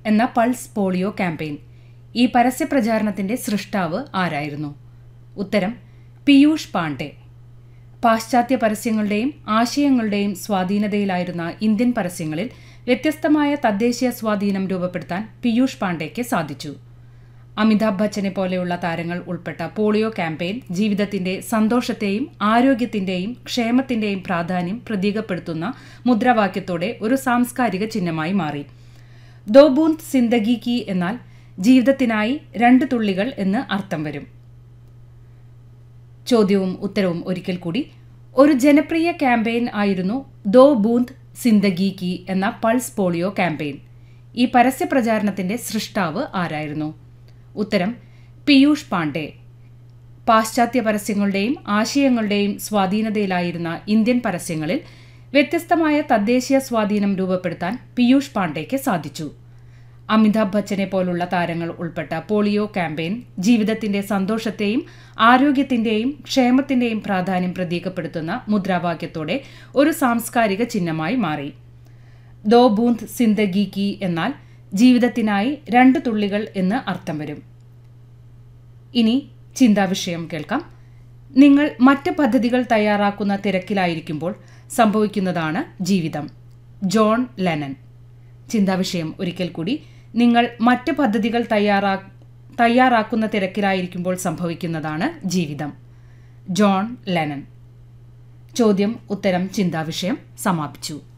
എന്ന pulse polio campaign. ഈ പരസ്യപ്രചാരണത്തിന്റെ സൃഷ്ടാവ് ആരായിരുന്നു? ഉത്തരം പീയൂഷ് പാണ്ഡെ. പാശ്ചാത്യ പരസ്യങ്ങളുടെയും ആശയങ്ങളുടെയും സ്വാധീനതയിലായിരുന്ന ഇന്ത്യൻ പരസ്യങ്ങളിൽ വ്യത്യസ്തമായ തദ്ദേശീയ സ്വാധീനം രൂപപ്പെടുത്താൻ പീയൂഷ് പാണ്ഡെയ്ക്ക് സാധിച്ചു. അമിതാഭ് ബച്ചനെ പോലെയുള്ള താരങ്ങൾ ഉൾപ്പെട്ട പോളിയോ ക്യാമ്പയിൻ ജീവിതത്തിന്റെ സന്തോഷത്തെയും ആരോഗ്യത്തിന്റെയും ക്ഷേമത്തിന്റെയും പ്രാധാന്യം പ്രതീകപ്പെടുത്തുന്ന മുദ്രാവാക്യത്തോടെ ഒരു സാംസ്കാരിക ചിഹ്നമായി മാറി. ദോ ബൂന്ദ് സിന്ദഗി കി എന്നാൽ ജീവിതത്തിനായി 2 തുള്ളികൾ എന്ന് അർത്ഥം വരും. ചോദ്യവും ഉത്തരവും ഒരിക്കൽ കൂടി. ഒരു ജനപ്രിയ ക്യാമ്പയിൻ ആയിരുന്നു ദോ ബൂന്ദ് സിന്ദഗി കി എന്ന പൾസ് പോളിയോ ക്യാമ്പയിൻ. ഈ പരസ്യപ്രചാരണത്തിന്റെ സൃഷ്ടാവ് ആരായിരുന്നു? ഉത്തരം പീയൂഷ് പാണ്ഡെ. പാശ്ചാത്യ പരസ്യങ്ങളുടെയും ആശയങ്ങളുടെയും സ്വാധീനതയിലായിരുന്ന ഇന്ത്യൻ പരസ്യങ്ങളിൽ വ്യത്യസ്തമായ തദ്ദേശീയ സ്വാധീനം രൂപപ്പെടുത്താൻ പീയൂഷ് പാണ്ഡെയ്ക്ക് സാധിച്ചു. അമിതാഭ് ബച്ചനെ പോലുള്ള താരങ്ങൾ ഉൾപ്പെട്ട പോളിയോ ക്യാമ്പയിൻ ജീവിതത്തിന്റെ സന്തോഷത്തെയും ആരോഗ്യത്തിന്റെയും ക്ഷേമത്തിന്റെയും പ്രാധാന്യം പ്രതീകപ്പെടുത്തുന്ന മുദ്രാവാക്യത്തോടെ ഒരു സാംസ്കാരിക ചിഹ്നമായി മാറി. ദോ ബൂന്ദ് സിന്ദഗി കി എന്നാൽ ജീവിതത്തിനായി 2 തുള്ളികൾ എന്ന് അർത്ഥം വരും. ഇനി ചിന്താവിഷയം കേൾക്കാം. നിങ്ങൾ മറ്റ് പദ്ധതികൾ തയ്യാറാക്കുന്ന തിരക്കിലായിരിക്കുമ്പോൾ സംഭവിക്കുന്നതാണ് ജീവിതം. John Lennon. ചിന്താവിഷയം ഒരിക്കൽ കൂടി. നിങ്ങൾ മറ്റ് പദ്ധതികൾ തയ്യാറാക്കുന്ന തിരക്കിലായിരിക്കുമ്പോൾ സംഭവിക്കുന്നതാണ് ജീവിതം. John Lennon. ചോദ്യം ഉത്തരം ചിന്താവിഷയം സമാപിച്ചു.